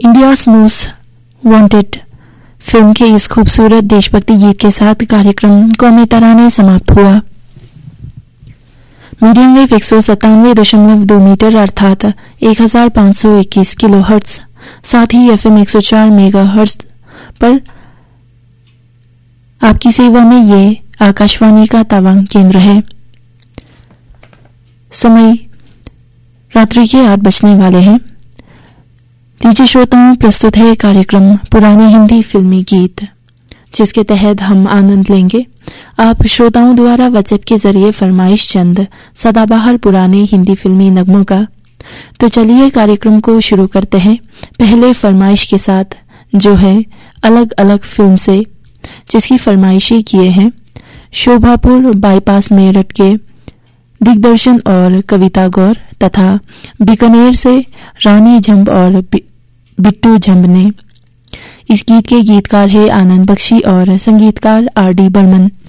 India's most wanted film के इस खूबसूरत देशभक्ति गीत के साथ कार्यक्रम कौमी तराने समाप्त हुआ। मीडियम वेव 197.2 मीटर अर्थात 1521 किलो हर्ट्ज, साथ ही FM 104 मेगा हर्ट्ज पर आपकी सेवा में ये आकाशवाणी का तवांग केंद्र है। समय रात्रि के 8 बजने वाले हैं। दीजिए श्रोताओं, प्रस्तुत है कार्यक्रम पुराने हिंदी फिल्मी गीत, जिसके तहत हम आनंद लेंगे आप श्रोताओं द्वारा व्हाट्सएप के जरिए फरमाइश चंद सदाबहार पुराने हिंदी फिल्मी नगमों का। तो चलिए कार्यक्रम को शुरू करते हैं पहले फरमाइश के साथ, जो है अलग अलग फिल्म से, जिसकी फरमाइशी किए हैं शोभापुर बाईपास मेरठ के दिग्दर्शन और कविता गौर तथा बीकानेर से रानी झंब और बिट्टू झंब ने। इस गीत के गीतकार है आनंद बख्शी और संगीतकार RD बर्मन।